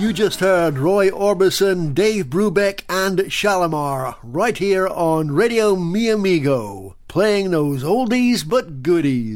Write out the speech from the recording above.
You just heard Roy Orbison, Dave Brubeck and Shalimar right here on Radio Mi Amigo, playing those oldies but goodies.